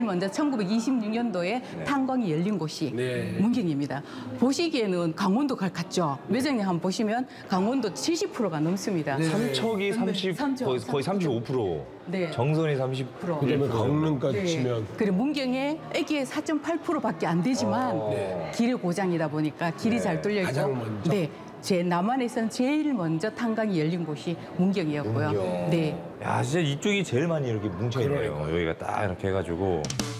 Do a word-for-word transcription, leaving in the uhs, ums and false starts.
먼저 천구백이십육 년도에 네. 탄광이 열린 곳이 네. 문경입니다. 보시기에는 강원도 같죠? 매장에 한번 보시면 강원도 칠십 퍼센트가 넘습니다. 네. 삼척이 삼십, 삼척, 거의, 거의 삼십오 퍼센트. 네. 정선이 삼십 퍼센트. 그다음에 강릉까지 네. 치면. 그리고 문경에 애기의 사 점 팔 퍼센트밖에 안 되지만 어. 네. 길의 고장이다 보니까 길이 네. 잘 뚫려 있고. 가장 먼저. 네. 제 남한에서는 제일 먼저 탄광이 열린 곳이 문경이었고요. 문경. 네. 야, 진짜 이쪽이 제일 많이 이렇게 뭉쳐 있네요. 여기가 딱 이렇게 해가지고.